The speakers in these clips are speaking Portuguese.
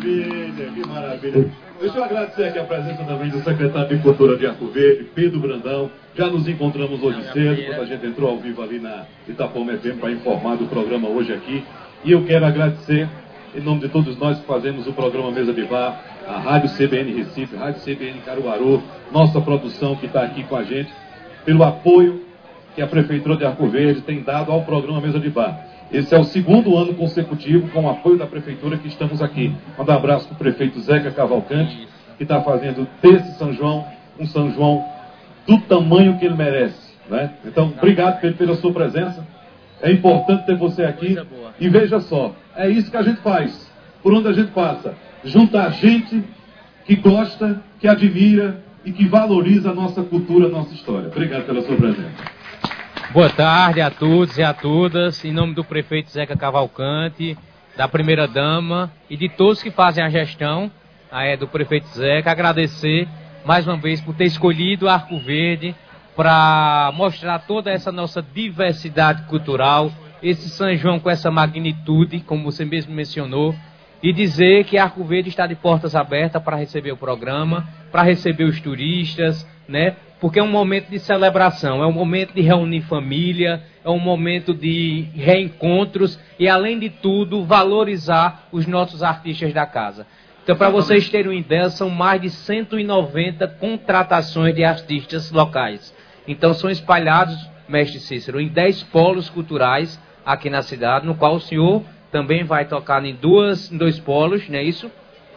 maravilha, que maravilha. Deixa eu agradecer aqui a presença também do secretário de Cultura de Arco Verde, Pedro Brandão. Já nos encontramos hoje cedo, quando a gente entrou ao vivo ali na Itapoma FM para informar do programa hoje aqui. E eu quero agradecer, em nome de todos nós que fazemos o programa Mesa de Bar, a Rádio CBN Recife, a Rádio CBN Caruaru, nossa produção que está aqui com a gente, pelo apoio que a Prefeitura de Arco Verde tem dado ao programa Mesa de Bar. Esse é o segundo ano consecutivo com o apoio da Prefeitura que estamos aqui. Manda um abraço para o prefeito Zeca Cavalcante, que está fazendo desse São João um São João do tamanho que ele merece, né? Então, obrigado pela sua presença. É importante ter você aqui. E veja só, é isso que a gente faz, por onde a gente passa. Juntar gente que gosta, que admira e que valoriza a nossa cultura, a nossa história. Obrigado pela sua presença. Boa tarde a todos e a todas, em nome do prefeito Zeca Cavalcante, da primeira-dama e de todos que fazem a gestão do prefeito Zeca, agradecer mais uma vez por ter escolhido Arco Verde para mostrar toda essa nossa diversidade cultural, esse São João com essa magnitude, como você mesmo mencionou, e dizer que Arco Verde está de portas abertas para receber o programa, para receber os turistas, né? Porque é um momento de celebração, é um momento de reunir família, é um momento de reencontros e, além de tudo, valorizar os nossos artistas da casa. Então, para vocês terem uma ideia, são mais de 190 contratações de artistas locais. Então, são espalhados, mestre Cícero, em 10 polos culturais aqui na cidade, no qual o senhor também vai tocar em dois polos, não é isso?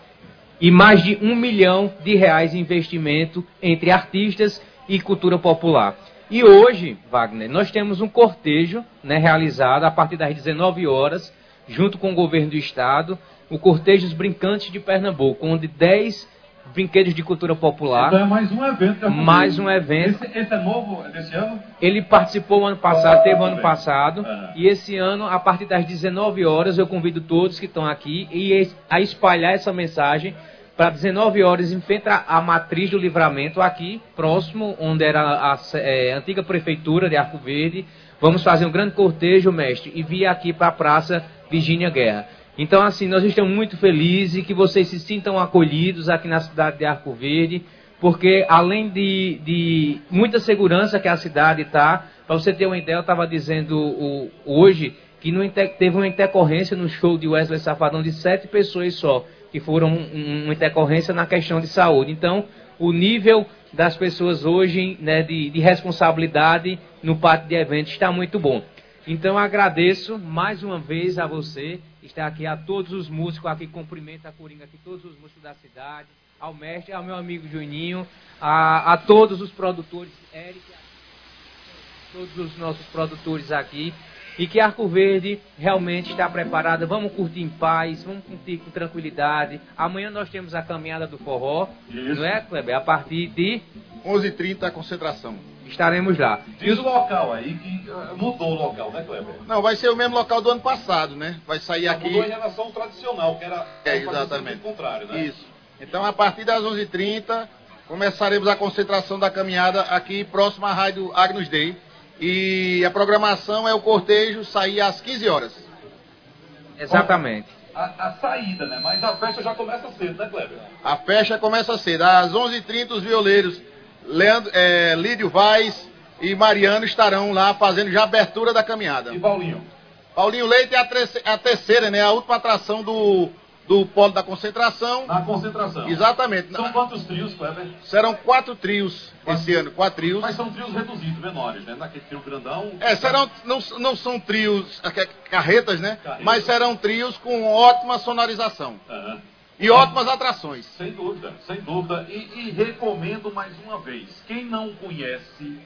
E mais de R$1 milhão de investimento entre artistas e cultura popular. E hoje, Wagner, nós temos um cortejo, né, realizado a partir das 19 horas, junto com o governo do estado, o Cortejo dos Brincantes de Pernambuco, onde 10 brinquedos de cultura popular. Então é mais um evento. Mais um evento. Esse é novo desse ano? Ele participou ano passado, teve ano passado, e esse ano, a partir das 19 horas, eu convido todos que estão aqui a espalhar essa mensagem para 19 horas, em frente à Matriz do Livramento, aqui próximo, onde era a antiga prefeitura de Arco Verde. Vamos fazer um grande cortejo, mestre, e vir aqui para a Praça Virgínia Guerra. Então, assim, nós estamos muito felizes que vocês se sintam acolhidos aqui na cidade de Arco Verde, porque além de muita segurança que a cidade está, para você ter uma ideia, eu estava dizendo hoje que teve uma intercorrência no show de Wesley Safadão de 7 pessoas só, que foram uma intercorrência na questão de saúde. Então, o nível das pessoas hoje, né, de responsabilidade no pátio de eventos está muito bom. Então, agradeço mais uma vez a você, estar aqui, a todos os músicos aqui, cumprimento a Coringa aqui, todos os músicos da cidade, ao mestre, ao meu amigo Juninho, a todos os produtores, Eric, todos os nossos produtores aqui, e que Arco Verde realmente está preparada. Vamos curtir em paz, vamos curtir com tranquilidade. Amanhã nós temos a caminhada do forró, não é, Kleber? A partir de 11h30 a concentração. Estaremos lá. Diz o local aí, que mudou o local, né, Kleber? Não, vai ser o mesmo local do ano passado, né? Vai sair aqui... Mudou em relação ao tradicional, que era... exatamente. O contrário, né? Isso. Então, a partir das 11h30, começaremos a concentração da caminhada aqui próximo à Rádio Agnus Dei. E a programação é o cortejo sair às 15 horas. Exatamente. A saída, né? Mas a festa já começa cedo, né, Kleber? A festa começa cedo. Às 11h30, os violeiros Lídio Vaz e Mariano estarão lá fazendo já a abertura da caminhada. E Paulinho? Paulinho Leite é a terceira, né? A última atração do polo da concentração. Na concentração. Exatamente. São quantos trios, Kleber? Serão 4 trios esse ano, 4 trios. Mas são trios reduzidos, menores, né? Naquele trio grandão. Não são trios, carretas, né? Carretas. Mas serão trios com ótima sonorização. Uhum. E ótimas atrações. Sem dúvida, sem dúvida. E recomendo mais uma vez, quem não conhece